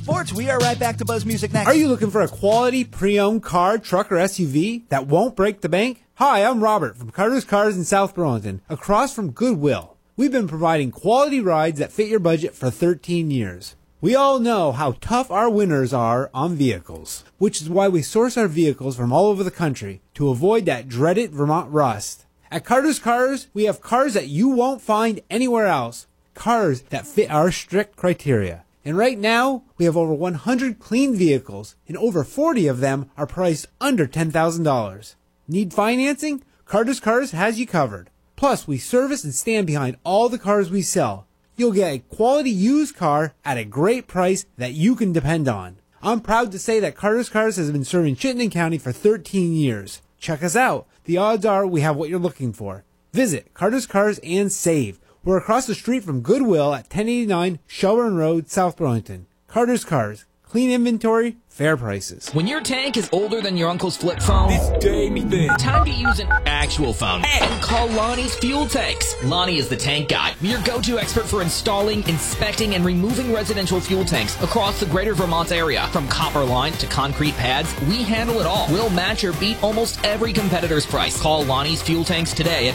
sports. We are right back to Buzz Music next. Are you looking for a quality pre-owned car, truck, or SUV that won't break the bank? Hi, I'm Robert from Carter's Cars in South Burlington, across from Goodwill. We've been providing quality rides that fit your budget for 13 years. We all know how tough our winters are on vehicles, which is why we source our vehicles from all over the country to avoid that dreaded Vermont rust. At Carter's Cars, we have cars that you won't find anywhere else, cars that fit our strict criteria. And right now, we have over 100 clean vehicles, and over 40 of them are priced under $10,000. Need financing? Carter's Cars has you covered. Plus, we service and stand behind all the cars we sell. You'll get a quality used car at a great price that you can depend on. I'm proud to say that Carter's Cars has been serving Chittenden County for 13 years. Check us out. The odds are we have what you're looking for. Visit Carter's Cars and save. We're across the street from Goodwill at 1089 Shelburne Road, South Burlington. Carter's Cars. Clean inventory, fair prices. When your tank is older than your uncle's flip phone, time to use an actual phone and call Lonnie's Fuel Tanks. Lonnie is the tank guy, your go-to expert for installing, inspecting, and removing residential fuel tanks across the greater Vermont area. From copper line to concrete pads, we handle it all. We'll match or beat almost every competitor's price. Call Lonnie's Fuel Tanks today at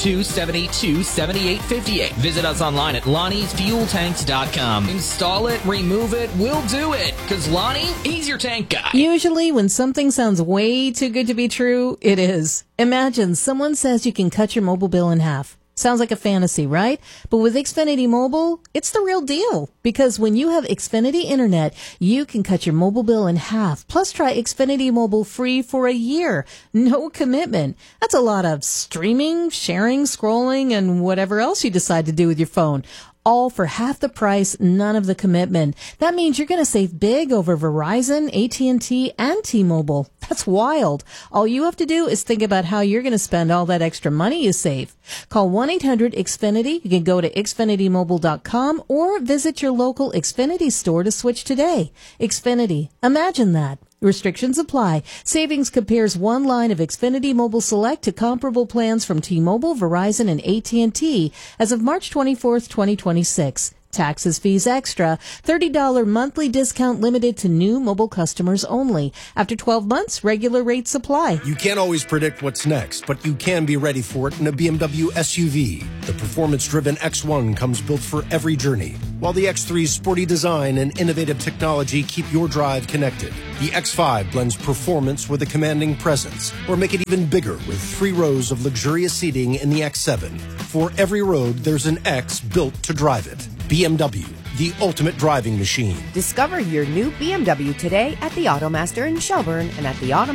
802-782-7858. Visit us online at Lonnie'sFuelTanks.com. Install it, remove it, we'll do it. Because Lonnie, he's your tank guy. Usually when something sounds way too good to be true, it is. Imagine someone says you can cut your mobile bill in half. Sounds like a fantasy, right? But with Xfinity Mobile, it's the real deal. Because when you have Xfinity Internet, you can cut your mobile bill in half. Plus, try Xfinity Mobile free for a year. No commitment. That's a lot of streaming, sharing, scrolling, and whatever else you decide to do with your phone. All for half the price, none of the commitment. That means you're going to save big over Verizon, AT&T, and T-Mobile. That's wild. All you have to do is think about how you're going to spend all that extra money you save. Call 1-800-XFINITY. You can go to XfinityMobile.com or visit your local Xfinity store to switch today. Xfinity. Imagine that. Restrictions apply. Savings compares one line of Xfinity Mobile Select to comparable plans from T-Mobile, Verizon, and AT&T as of March 24th, 2026. Taxes, fees extra. $30 monthly discount limited to new mobile customers only. After 12 months, regular rates apply. You can't always predict what's next, but you can be ready for it in a BMW SUV. The performance-driven X1 comes built for every journey, while the X3's sporty design and innovative technology keep your drive connected. The X5 blends performance with a commanding presence, or make it even bigger with 3 rows of luxurious seating in the X7. For every road, there's an X built to drive it. BMW, the ultimate driving machine. Discover your new BMW today at the Automaster in Shelburne and at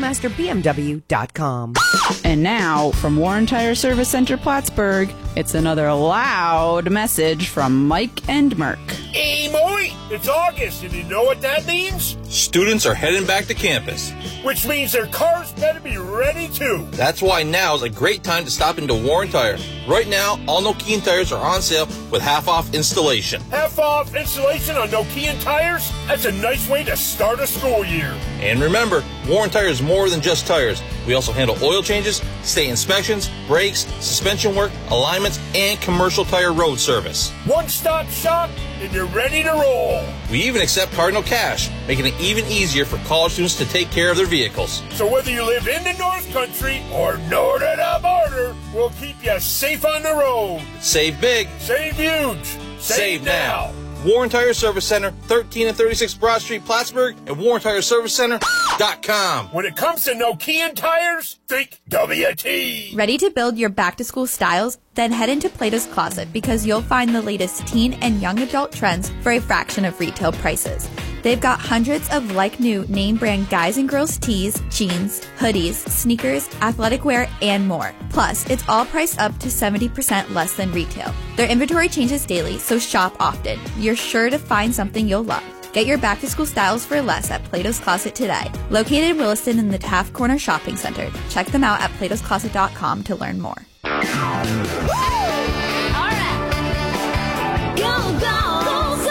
theautomasterbmw.com. And now, from Warren Tire Service Center Plattsburgh, it's another loud message from Mike and Merck. Hey, Moe, it's August, and you know what that means? Students are heading back to campus. Which means their cars better be ready, too. That's why now is a great time to stop into Warren Tire. Right now, all Nokian tires are on sale with half-off installation. Half-off installation on Nokian tires? That's a nice way to start a school year. And remember, Warren Tire is more than just tires. We also handle oil changes, state inspections, brakes, suspension work, alignments, and commercial tire road service. One-stop shop, and you're ready to roll. We even accept Cardinal Cash, making it even easier for college students to take care of their vehicles. So whether you live in the North Country or north of the border, we'll keep you safe on the road. Save big. Save huge. Save now. Warren Tire Service Center, 13 and 36 Broad Street, Plattsburgh, and WarrenTireServiceCenter.com. When it comes to Nokian tires, think WT. Ready to build your back-to-school styles? Then head into Plato's Closet because you'll find the latest teen and young adult trends for a fraction of retail prices. They've got hundreds of like-new name-brand guys and girls tees, jeans, hoodies, sneakers, athletic wear, and more. Plus, it's all priced up to 70% less than retail. Their inventory changes daily, so shop often. You're sure to find something you'll love. Get your back-to-school styles for less at Plato's Closet today. Located in Williston in the Taft Corner Shopping Center. Check them out at platoscloset.com to learn more. All right. Go, go, go, go.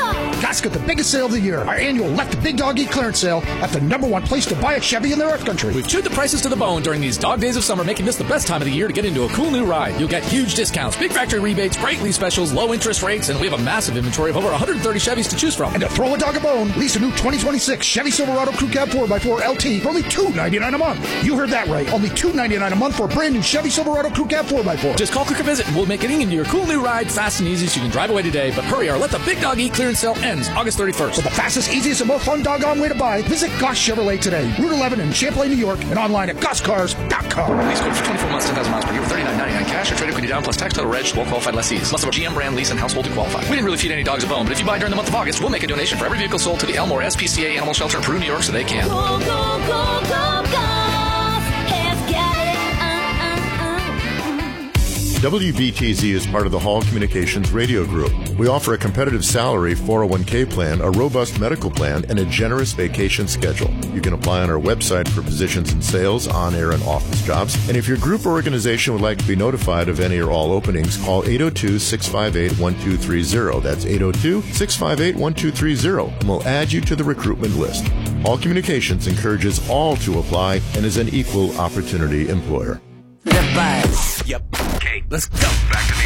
Gott's got the biggest sale of the year. Our annual Let the Big Dog Eat clearance sale at the #1 place to buy a Chevy in the North Country. We've chewed the prices to the bone during these dog days of summer, making this the best time of the year to get into a cool new ride. You'll get huge discounts, big factory rebates, great lease specials, low interest rates, and we have a massive inventory of over 130 Chevys to choose from. And to throw a dog a bone, lease a new 2026 Chevy Silverado Crew Cab 4x4 LT for only $299 a month. You heard that right. Only $299 a month for a brand new Chevy Silverado Crew Cab 4x4. Just call, click, or visit, and we'll make getting into your cool new ride fast and easy so you can drive away today. But hurry, our Let the Big Dog Eat clearance sale ends August 31st. For the fastest, easiest, and most fun doggone way to buy, visit Goss Chevrolet today. Route 11 in Champlain, New York, and online at GossCars.com. Lease code for 24 months, 10,000 miles per year with $39.99 cash or trade equity down plus tax, title, reg, well-qualified lessees. Must have a GM brand lease and household to qualify. We didn't really feed any dogs a bone, but if you buy during the month of August, we'll make a donation for every vehicle sold to the Elmore SPCA Animal Shelter in Peru, New York, so they can. Go, go, go, go, go. Has got it. WBTZ is part of the Hall Communications Radio Group. We offer a competitive salary 401k plan, a robust medical plan, and a generous vacation schedule. You can apply on our website for positions in sales, on-air, and office jobs. And if your group or organization would like to be notified of any or all openings, call 802-658-1230. That's 802-658-1230, and we'll add you to the recruitment list. Hall Communications encourages all to apply and is an equal opportunity employer. The Buzz. Yep. Okay, let's go. Back to the